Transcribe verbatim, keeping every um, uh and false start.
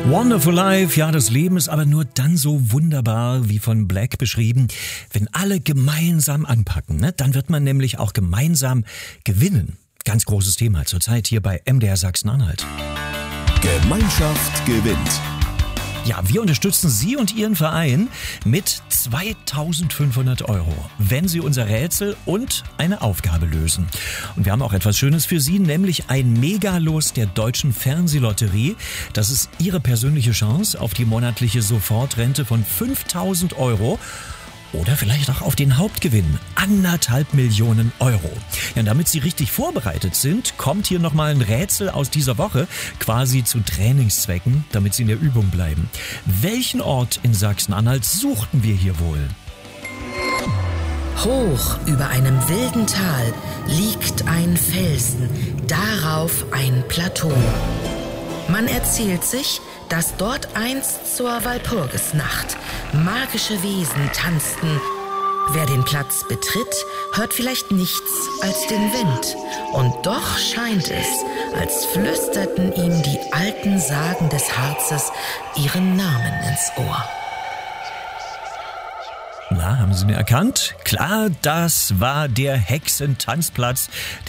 Wonderful Life, ja, das Leben ist aber nur dann so wunderbar, wie von Black beschrieben, wenn alle gemeinsam anpacken, ne? Dann wird man nämlich auch gemeinsam gewinnen. Ganz großes Thema zurzeit hier bei M D R Sachsen-Anhalt. Gemeinschaft gewinnt. Ja, wir unterstützen Sie und Ihren Verein mit zweitausendfünfhundert Euro, wenn Sie unser Rätsel und eine Aufgabe lösen. Und wir haben auch etwas Schönes für Sie, nämlich ein Megalos der Deutschen Fernsehlotterie. Das ist Ihre persönliche Chance auf die monatliche Sofortrente von fünftausend Euro. Oder vielleicht auch auf den Hauptgewinn, anderthalb Millionen Euro. Ja, und damit Sie richtig vorbereitet sind, kommt hier nochmal ein Rätsel aus dieser Woche, quasi zu Trainingszwecken, damit Sie in der Übung bleiben. Welchen Ort in Sachsen-Anhalt suchten wir hier wohl? Hoch über einem wilden Tal liegt ein Felsen, darauf ein Plateau. Man erzählt sich, dass dort einst zur Walpurgisnacht magische Wesen tanzten. Wer den Platz betritt, hört vielleicht nichts als den Wind. Und doch scheint es, als flüsterten ihm die alten Sagen des Harzes ihren Namen ins Ohr. Na, haben Sie ihn erkannt? Klar, das war der Hexentanzplatz,